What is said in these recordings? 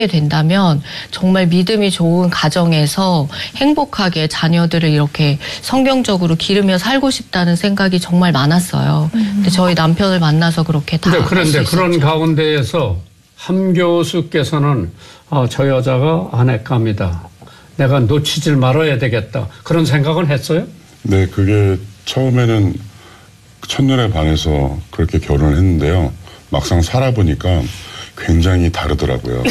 된다면 정말 믿음이 좋은 가정에서 행복하게 자녀들을 이렇게 성경적으로 기르며 살고 싶다는 생각이 정말 많았어요. 근데 저희 남편을 만나서 그렇게 다 할 수 그런데 있었죠. 그런 가운데에서 함 교수께서는 저 여자가 아내감이다. 내가 놓치질 말아야 되겠다. 그런 생각은 했어요? 네, 그게 처음에는 첫눈에 반해서 그렇게 결혼을 했는데요. 막상 살아보니까 굉장히 다르더라고요.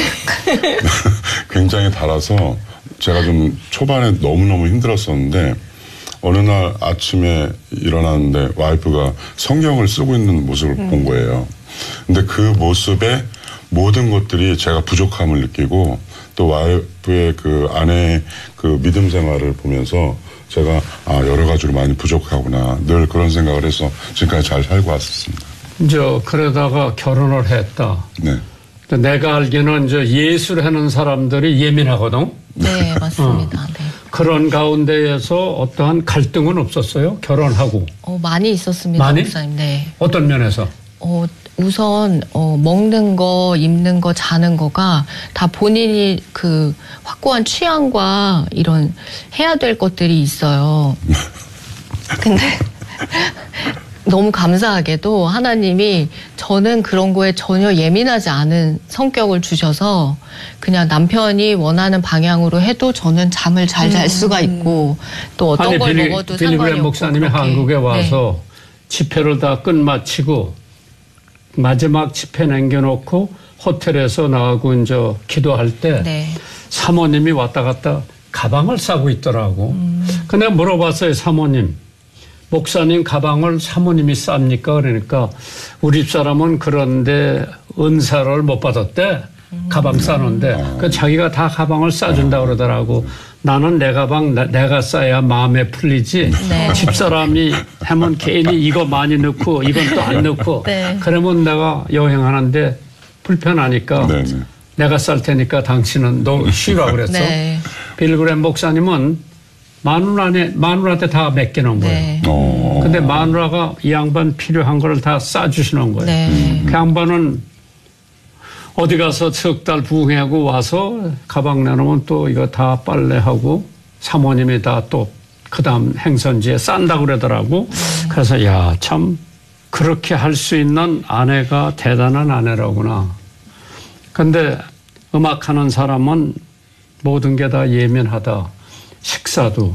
굉장히 달아서 제가 좀 초반에 너무너무 힘들었었는데 어느 날 아침에 일어났는데 와이프가 성경을 쓰고 있는 모습을 본 거예요. 근데 그 모습에 모든 것들이 제가 부족함을 느끼고 또 와이프의 그 아내의 그 믿음 생활을 보면서 제가 여러 가지로 많이 부족하구나 늘 그런 생각을 해서 지금까지 잘 살고 왔었습니다. 그러다가 결혼을 했다. 네. 내가 알기는 예술 하는 사람들이 예민하거든. 네, 맞습니다. 네. 그런 가운데에서 어떠한 갈등은 없었어요? 결혼하고. 많이 있었습니다. 많이? 목사님. 네. 어떤 면에서? 우선 먹는 거, 입는 거, 자는 거가 다 본인이 그 확고한 취향과 이런 해야 될 것들이 있어요. 근데 너무 감사하게도 하나님이 저는 그런 거에 전혀 예민하지 않은 성격을 주셔서 그냥 남편이 원하는 방향으로 해도 저는 잠을 잘 잘 수가 있고 또 어떤 걸 먹어도 상관이 없고. 빌리 목사님이 한국에 와서 집회를 다 끝마치고 마지막 집회 남겨놓고 호텔에서 나하고 이제 기도할 때 사모님이 왔다 갔다 가방을 싸고 있더라고. 근데 물어봤어요. 사모님. 목사님 가방을 사모님이 쌉니까? 그러니까 우리 집사람은 그런데 은사를 못 받았대. 가방 싸는데 그 자기가 다 가방을 싸준다 그러더라고. 나는 내 가방 내가 싸야 마음에 풀리지. 네. 집사람이 하면 괜히 이거 많이 넣고 이건 또 안 넣고 그러면 내가 여행하는데 불편하니까 내가 쌀 테니까 당신은 너 쉬라 그랬어. 빌그램 목사님은 마누라한테 다 맡기는 거예요. 근데 마누라가 이 양반 필요한 걸 다 싸주시는 거예요. 그 양반은 어디 가서 석 달 부흥하고 와서 가방 내놓으면 또 이거 다 빨래하고 사모님이 다 또 그 다음 행선지에 싼다고 그러더라고. 그래서 참 그렇게 할 수 있는 아내가 대단한 아내라구나. 근데 음악하는 사람은 모든 게 다 예민하다. 식사도,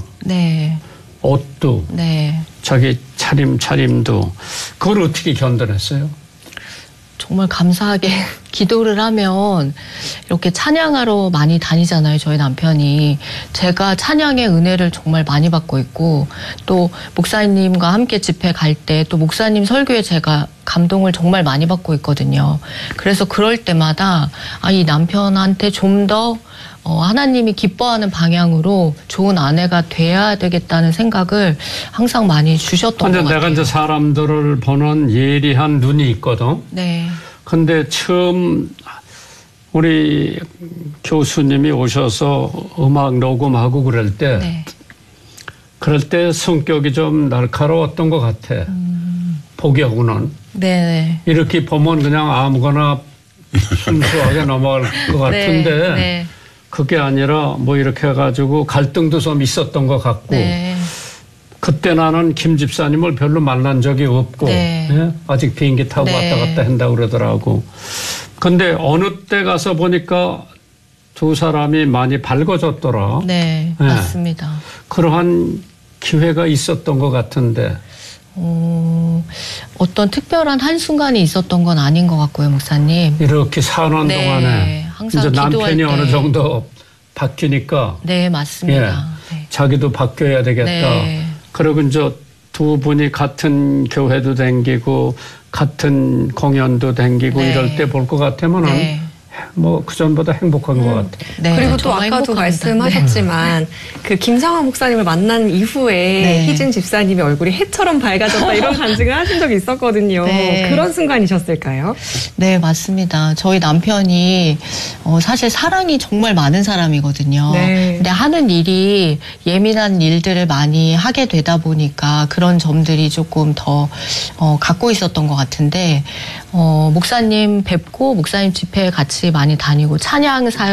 옷도, 자기 차림도 그걸 어떻게 견뎌냈어요? 정말 감사하게 기도를 하면 이렇게 찬양하러 많이 다니잖아요. 저희 남편이. 제가 찬양의 은혜를 정말 많이 받고 있고 또 목사님과 함께 집회 갈 때 또 목사님 설교에 제가 감동을 정말 많이 받고 있거든요. 그래서 그럴 때마다 이 남편한테 좀 더 하나님이 기뻐하는 방향으로 좋은 아내가 돼야 되겠다는 생각을 항상 많이 주셨던 것 같아요. 내가 이제 사람들을 보는 예리한 눈이 있거든. 근데 처음 우리 교수님이 오셔서 음악 녹음하고 그럴 때 성격이 좀 날카로웠던 것 같아. 보기하고는. 이렇게 보면 그냥 아무거나 순수하게 넘어갈 것 같은데 그게 아니라 뭐 이렇게 해가지고 갈등도 좀 있었던 것 같고 그때 나는 김 집사님을 별로 만난 적이 없고 아직 비행기 타고 왔다 갔다 한다고 그러더라고. 근데 어느 때 가서 보니까 두 사람이 많이 밝아졌더라. 맞습니다. 그러한 기회가 있었던 것 같은데. 어떤 특별한 한순간이 있었던 건 아닌 것 같고요, 목사님. 이렇게 사는 동안에 항상 이제 남편이 때. 어느 정도 바뀌니까 맞습니다. 자기도 바뀌어야 되겠다. 그리고 이제 두 분이 같은 교회도 다니고 같은 공연도 다니고 이럴 때 볼 것 같으면은 뭐 그전보다 행복한 것 같아요. 그리고 또 아까도 말씀하셨지만 그 김상화 목사님을 만난 이후에 희진 집사님의 얼굴이 해처럼 밝아졌다 이런 간증을 하신 적이 있었거든요. 그런 순간이셨을까요? 네, 맞습니다. 저희 남편이 사실 사랑이 정말 많은 사람이거든요. 근데 하는 일이 예민한 일들을 많이 하게 되다 보니까 그런 점들이 조금 더 갖고 있었던 것 같은데 목사님 뵙고 목사님 집회에 같이 같이 많이 다니고 찬양 사역